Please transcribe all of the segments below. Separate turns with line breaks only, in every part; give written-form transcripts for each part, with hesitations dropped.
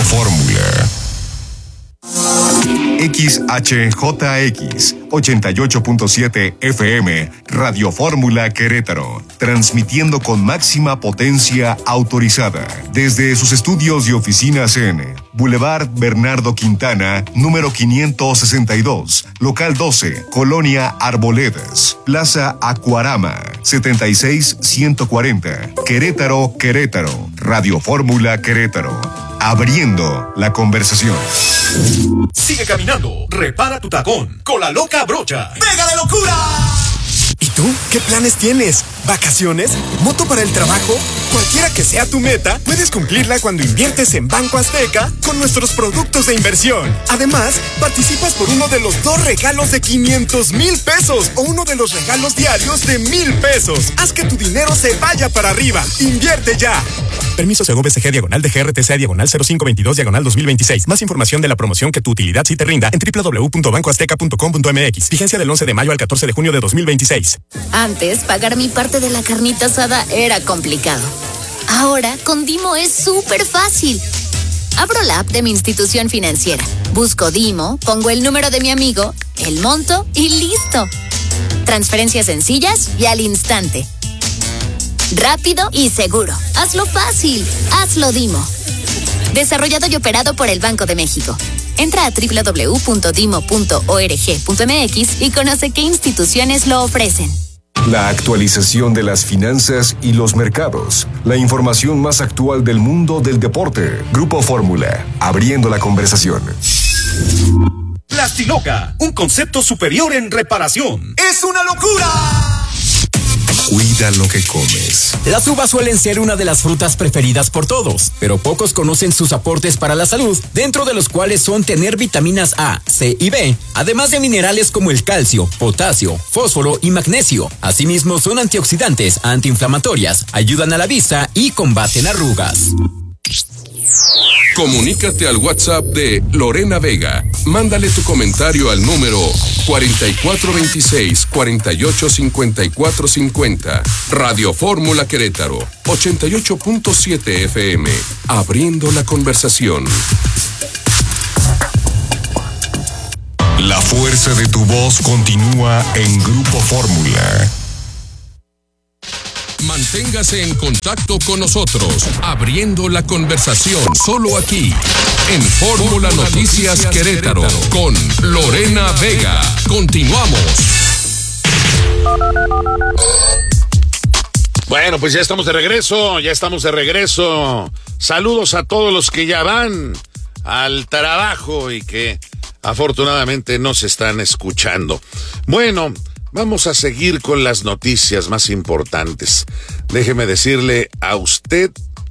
Fórmula. XHJX 88.7 FM, Radio Fórmula Querétaro, transmitiendo con máxima potencia autorizada desde sus estudios y oficinas en Boulevard Bernardo Quintana, número 562, local 12, Colonia Arboledas, Plaza Acuarama, 76140, Querétaro, Querétaro, Radio Fórmula Querétaro, abriendo la conversación.
Sigue caminando, repara tu tacón con la loca brocha. ¡Pega de locura!
¿Y tú? ¿Qué planes tienes? ¿Vacaciones? ¿Moto para el trabajo? Cualquiera que sea tu meta, puedes cumplirla cuando inviertes en Banco Azteca con nuestros productos de inversión. Además, participas por uno de los 2 regalos de 500,000 pesos o uno de los regalos diarios de 1,000 pesos. Haz que tu dinero se vaya para arriba. ¡Invierte ya! Permiso Segov SG /DGRTC/0522/2026. Más información de la promoción que tu utilidad sí te rinda en www.bancoazteca.com.mx. Vigencia del 11 de mayo al 14 de junio de 2026.
Antes, pagar mi parte de la carnita asada era complicado. Ahora, con Dimo es súper fácil. Abro la app de mi institución financiera, busco Dimo, pongo el número de mi amigo, el monto y listo. Transferencias sencillas y al instante. Rápido y seguro. Hazlo fácil. Hazlo Dimo. Desarrollado y operado por el Banco de México. Entra a www.dimo.org.mx y conoce qué instituciones lo ofrecen.
La actualización de las finanzas y los mercados. La información más actual del mundo del deporte. Grupo Fórmula, abriendo la conversación.
Plastiloca, un concepto superior en reparación. ¡Es una locura!
Cuida lo que comes.
Las uvas suelen ser una de las frutas preferidas por todos, pero pocos conocen sus aportes para la salud, dentro de los cuales son tener vitaminas A, C y B, además de minerales como el calcio, potasio, fósforo y magnesio. Asimismo, son antioxidantes, antiinflamatorias, ayudan a la vista y combaten arrugas.
Comunícate al WhatsApp de Lorena Vega. Mándale tu comentario al número 4426-485450. Radio Fórmula Querétaro, 88.7 FM. Abriendo la conversación.
La fuerza de tu voz continúa en Grupo Fórmula.
Manténgase en contacto con nosotros, abriendo la conversación, solo aquí, en Fórmula Noticias Querétaro, con Lorena Vega. Continuamos.
Bueno, pues ya estamos de regreso. Saludos a todos los que ya van al trabajo y que afortunadamente nos están escuchando. Bueno, vamos a seguir con las noticias más importantes. Déjeme decirle a usted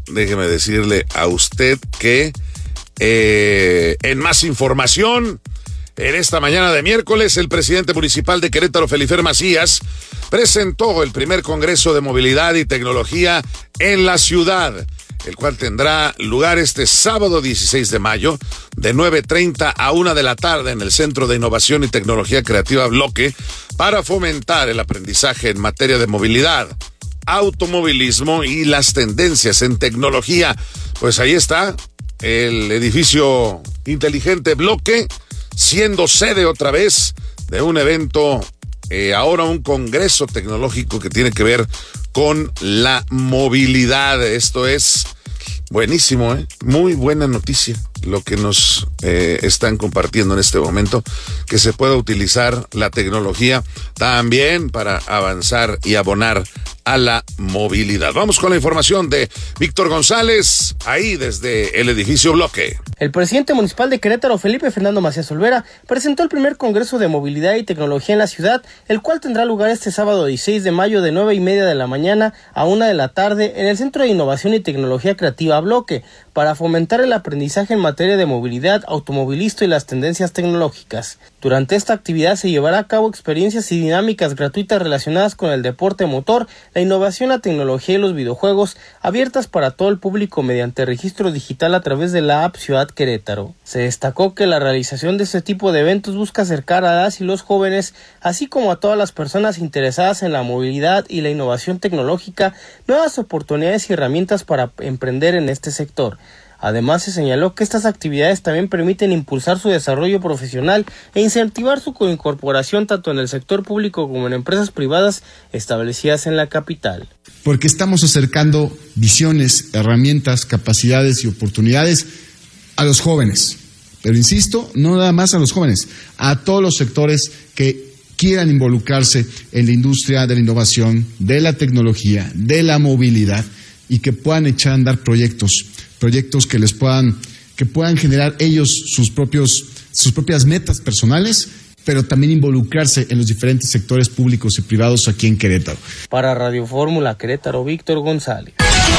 que en más información, en esta mañana de miércoles, el presidente municipal de Querétaro, Felifer Macías, presentó el primer Congreso de Movilidad y Tecnología en la ciudad, el cual tendrá lugar este sábado 16 de mayo, de 9:30 a 1 de la tarde en el Centro de Innovación y Tecnología Creativa Bloque, para fomentar el aprendizaje en materia de movilidad, automovilismo y las tendencias en tecnología. Pues ahí está el edificio inteligente Bloque, siendo sede otra vez de un evento, ahora un congreso tecnológico que tiene que ver con la movilidad. Esto es buenísimo, muy buena noticia lo que nos están compartiendo en este momento, que se pueda utilizar la tecnología también para avanzar y abonar a la movilidad. Vamos con la información de Víctor González, ahí desde el edificio Bloque.
El presidente municipal de Querétaro, Felipe Fernando Macías Olvera, presentó el primer Congreso de Movilidad y Tecnología en la ciudad, el cual tendrá lugar este sábado 16 de mayo de 9:30 de la mañana a 1 de la tarde en el Centro de Innovación y Tecnología Creativa Bloque, para fomentar el aprendizaje en materia de movilidad, automovilismo y las tendencias tecnológicas. Durante esta actividad se llevará a cabo experiencias y dinámicas gratuitas relacionadas con el deporte motor, la innovación, la tecnología y los videojuegos, abiertas para todo el público mediante registro digital a través de la app Ciudad Querétaro. Se destacó que la realización de este tipo de eventos busca acercar a las y los jóvenes, así como a todas las personas interesadas en la movilidad y la innovación tecnológica, nuevas oportunidades y herramientas para emprender en este sector. Además, se señaló que estas actividades también permiten impulsar su desarrollo profesional e incentivar su coincorporación tanto en el sector público como en empresas privadas establecidas en la capital.
Porque estamos acercando visiones, herramientas, capacidades y oportunidades a los jóvenes. Pero insisto, no nada más a los jóvenes, a todos los sectores que quieran involucrarse en la industria de la innovación, de la tecnología, de la movilidad y que puedan echar a andar proyectos que puedan generar ellos sus propias metas personales, pero también involucrarse en los diferentes sectores públicos y privados aquí en Querétaro.
Para Radio Fórmula Querétaro, Víctor González.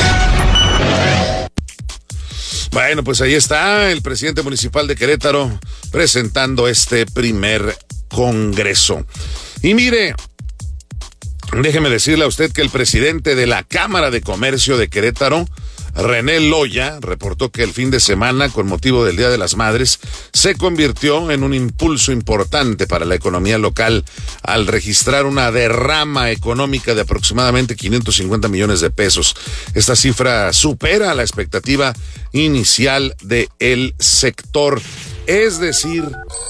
Bueno, pues ahí está el presidente municipal de Querétaro presentando este primer congreso. Y mire, déjeme decirle a usted que el presidente de la Cámara de Comercio de Querétaro, René Loya, reportó que el fin de semana, con motivo del Día de las Madres, se convirtió en un impulso importante para la economía local al registrar una derrama económica de aproximadamente 550 millones de pesos. Esta cifra supera la expectativa inicial del sector. Es decir,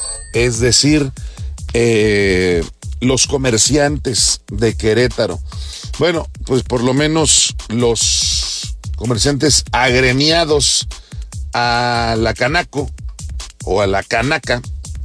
los comerciantes de Querétaro, bueno, pues por lo menos los comerciantes agremiados a la Canaco o a la Canaca,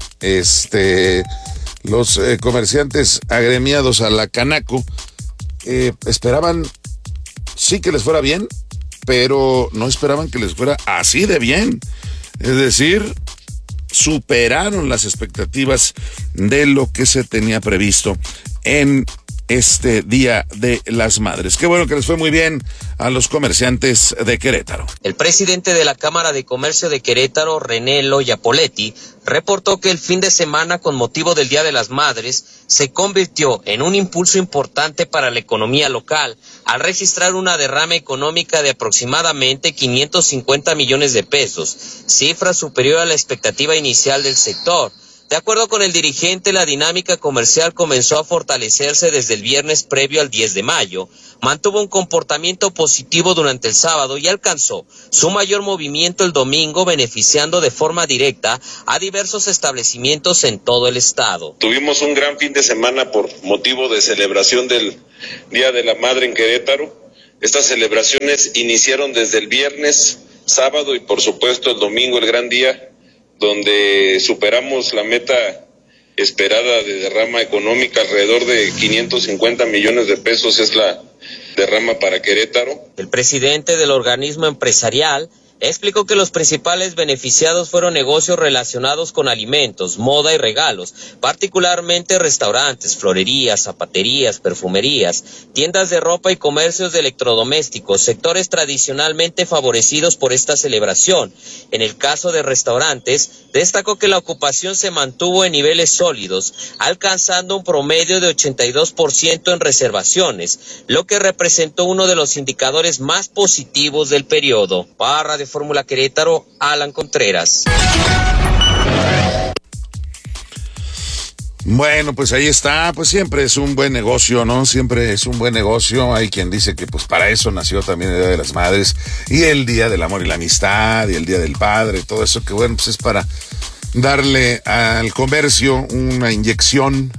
los comerciantes agremiados a la Canaco esperaban sí que les fuera bien, pero no esperaban que les fuera así de bien. Es decir, superaron las expectativas de lo que se tenía previsto en este Día de las Madres. Qué bueno que les fue muy bien a los comerciantes de Querétaro.
El presidente de la Cámara de Comercio de Querétaro, René Loya Poletti, reportó que el fin de semana, con motivo del Día de las Madres, se convirtió en un impulso importante para la economía local, al registrar una derrama económica de aproximadamente 550 millones de pesos, cifra superior a la expectativa inicial del sector. De acuerdo con el dirigente, la dinámica comercial comenzó a fortalecerse desde el viernes previo al 10 de mayo, mantuvo un comportamiento positivo durante el sábado y alcanzó su mayor movimiento el domingo, beneficiando de forma directa a diversos establecimientos en todo el estado.
Tuvimos un gran fin de semana por motivo de celebración del Día de la Madre en Querétaro. Estas celebraciones iniciaron desde el viernes, sábado y por supuesto el domingo, el gran día, donde superamos la meta esperada de derrama económica. Alrededor de 550 millones de pesos es la derrama para Querétaro.
El presidente del organismo empresarial explicó que los principales beneficiados fueron negocios relacionados con alimentos, moda y regalos, particularmente restaurantes, florerías, zapaterías, perfumerías, tiendas de ropa y comercios de electrodomésticos, sectores tradicionalmente favorecidos por esta celebración. En el caso de restaurantes, destacó que la ocupación se mantuvo en niveles sólidos, alcanzando un promedio de 82% en reservaciones, lo que representó uno de los indicadores más positivos del periodo. Para Radio Fórmula Querétaro, Alan Contreras.
Bueno, pues ahí está, pues siempre es un buen negocio, ¿no? Siempre es un buen negocio. Hay quien dice que pues para eso nació también el Día de las Madres y el Día del Amor y la Amistad y el Día del Padre, todo eso que bueno, pues es para darle al comercio una inyección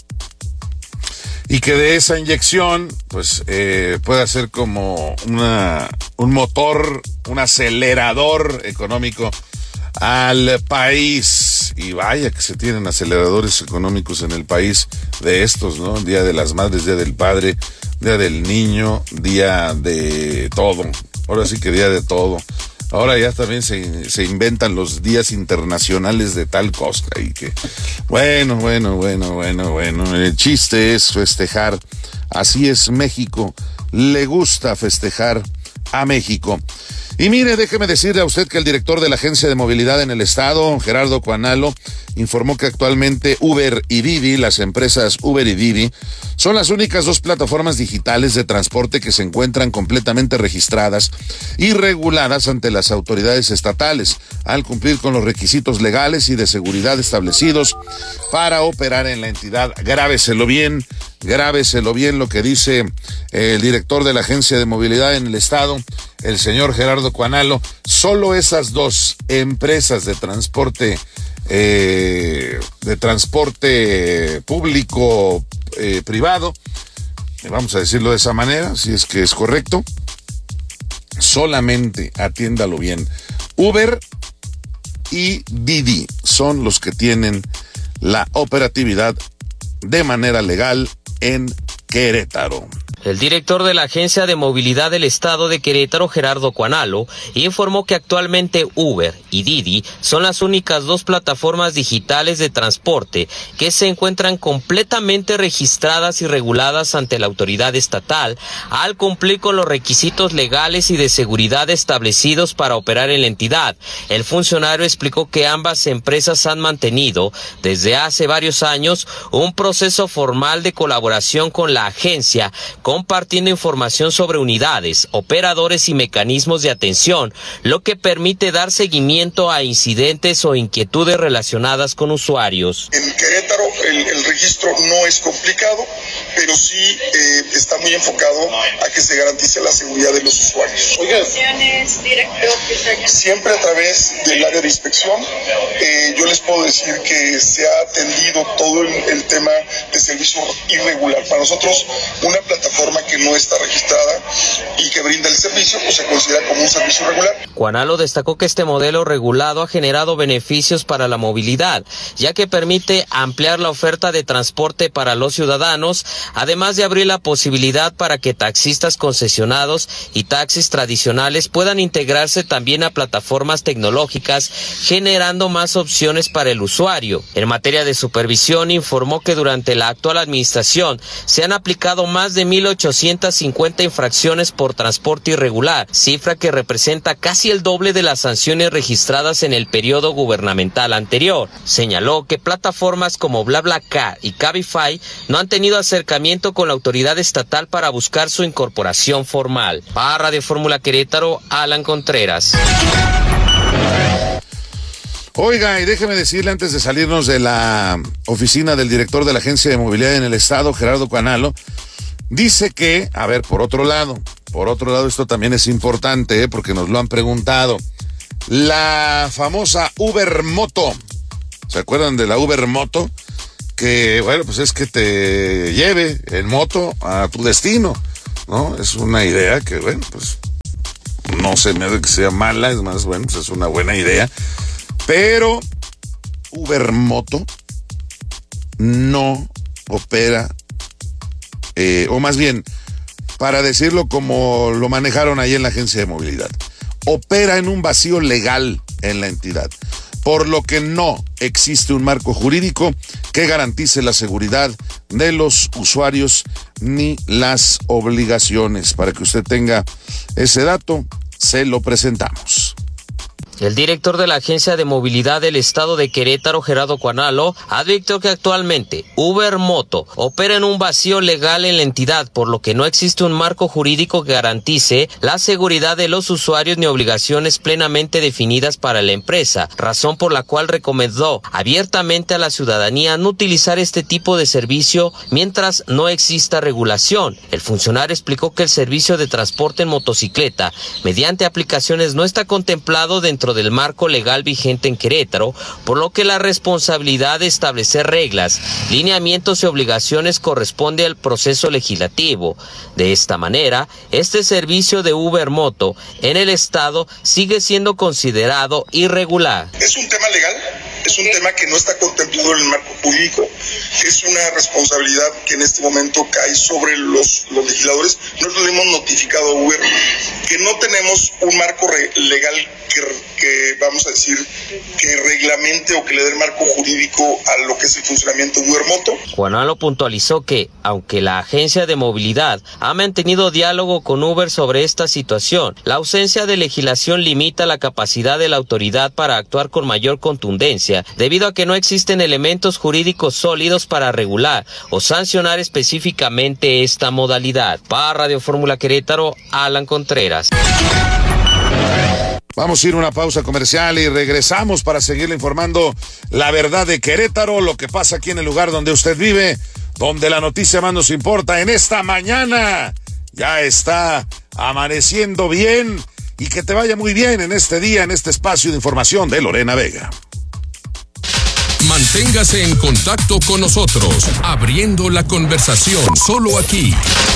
y que de esa inyección pues pueda ser como un motor, un acelerador económico al país. Y vaya que se tienen aceleradores económicos en el país de estos, ¿no? Día de las Madres, Día del Padre, Día del Niño, Día de todo. Ahora sí que Día de todo. Ahora ya también se inventan los días internacionales de tal cosa y que bueno. El chiste es festejar. Así es México. Le gusta festejar a México. Y mire, déjeme decirle a usted que el director de la Agencia de Movilidad en el Estado, Gerardo Cuanalo, informó que actualmente Uber y Didi, las empresas Uber y Didi, son las únicas dos plataformas digitales de transporte que se encuentran completamente registradas y reguladas ante las autoridades estatales, al cumplir con los requisitos legales y de seguridad establecidos para operar en la entidad. Grábeselo bien, grábeselo bien lo que dice el director de la Agencia de Movilidad en el Estado, el señor Gerardo Cuanalo. Solo esas dos empresas de transporte público privado, vamos a decirlo de esa manera, si es que es correcto, solamente, atiéndalo bien, Uber y Didi son los que tienen la operatividad de manera legal en Querétaro.
El director de la Agencia de Movilidad del Estado de Querétaro, Gerardo Cuanalo, informó que actualmente Uber y Didi son las únicas dos plataformas digitales de transporte que se encuentran completamente registradas y reguladas ante la autoridad estatal al cumplir con los requisitos legales y de seguridad establecidos para operar en la entidad. El funcionario explicó que ambas empresas han mantenido desde hace varios años un proceso formal de colaboración con la agencia, compartiendo información sobre unidades, operadores y mecanismos de atención, lo que permite dar seguimiento a incidentes o inquietudes relacionadas con usuarios.
En Querétaro el registro no es complicado, pero sí está muy enfocado a que se garantice la seguridad de los usuarios. Siempre a través del área de inspección, yo les puedo decir que se ha atendido todo el tema de servicio irregular. Para nosotros, una plataforma que no está registrada y que brinda el servicio, pues se considera como un servicio regular.
Cuanalo destacó que este modelo regulado ha generado beneficios para la movilidad, ya que permite ampliar la oferta de transporte para los ciudadanos, además de abrir la posibilidad para que taxistas concesionados y taxis tradicionales puedan integrarse también a plataformas tecnológicas, generando más opciones para el usuario. En materia de supervisión, informó que durante la actual administración se han aplicado más de 1,850 infracciones por transporte irregular, cifra que representa casi el doble de las sanciones registradas en el periodo gubernamental anterior. Señaló que plataformas como BlaBlaCar y Cabify no han tenido acercamiento con la autoridad estatal para buscar su incorporación formal. Para Radio Fórmula Querétaro, Alan Contreras.
Oiga, y déjeme decirle antes de salirnos de la oficina del director de la Agencia de Movilidad en el Estado, Gerardo Cuanalo, dice que, a ver, por otro lado, esto también es importante, porque nos lo han preguntado, la famosa Uber Moto, ¿se acuerdan de la Uber Moto? Que, bueno, pues es que te lleve en moto a tu destino, ¿no? Es una idea que, bueno, pues no se me hace que sea mala, es más, bueno, pues es una buena idea, pero Uber Moto no opera, o más bien, para decirlo como lo manejaron ahí en la Agencia de Movilidad, opera en un vacío legal en la entidad, por lo que no existe un marco jurídico que garantice la seguridad de los usuarios ni las obligaciones. Para que usted tenga ese dato, se lo presentamos.
El director de la Agencia de Movilidad del Estado de Querétaro, Gerardo Cuanalo, advirtió que actualmente Uber Moto opera en un vacío legal en la entidad, por lo que no existe un marco jurídico que garantice la seguridad de los usuarios ni obligaciones plenamente definidas para la empresa, razón por la cual recomendó abiertamente a la ciudadanía no utilizar este tipo de servicio mientras no exista regulación. El funcionario explicó que el servicio de transporte en motocicleta mediante aplicaciones no está contemplado dentro del marco legal vigente en Querétaro, por lo que la responsabilidad de establecer reglas, lineamientos y obligaciones corresponde al proceso legislativo. De esta manera, este servicio de Uber Moto en el estado sigue siendo considerado irregular.
Es un tema legal, es un tema que no está contemplado en el marco jurídico, es una responsabilidad que en este momento cae sobre los legisladores. Nosotros le hemos notificado a Uber que no tenemos un marco legal que vamos a decir que reglamente o que le dé el marco jurídico a lo que es el funcionamiento de Uber Moto.
Cuanalo puntualizó que, aunque la Agencia de Movilidad ha mantenido diálogo con Uber sobre esta situación, la ausencia de legislación limita la capacidad de la autoridad para actuar con mayor contundencia, debido a que no existen elementos jurídicos sólidos para regular o sancionar específicamente esta modalidad. Para Radio Fórmula Querétaro, Alan Contreras.
Vamos a ir a una pausa comercial y regresamos para seguirle informando la verdad de Querétaro, lo que pasa aquí en el lugar donde usted vive. donde la noticia más nos importa en esta mañana. Ya está amaneciendo bien y que te vaya muy bien en este día, en este espacio de información de Lorena Vega.
Manténgase en contacto con nosotros, abriendo la conversación solo aquí,